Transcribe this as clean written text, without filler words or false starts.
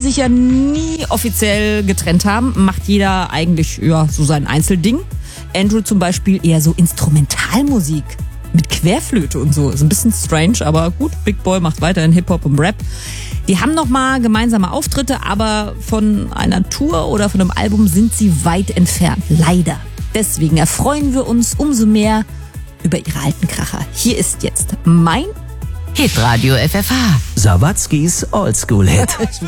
sich ja nie offiziell getrennt haben, macht jeder eigentlich so sein Einzelding. Andrew zum Beispiel eher so Instrumentalmusik mit Querflöte und so. Ist ein bisschen strange, aber gut. Big Boy macht weiterhin Hip-Hop und Rap. Die haben nochmal gemeinsame Auftritte, aber von einer Tour oder von einem Album sind sie weit entfernt. Leider. Deswegen erfreuen wir uns umso mehr über ihre alten Kracher. Hier ist jetzt mein Hitradio FFH. Sawatzkis Oldschool-Hit.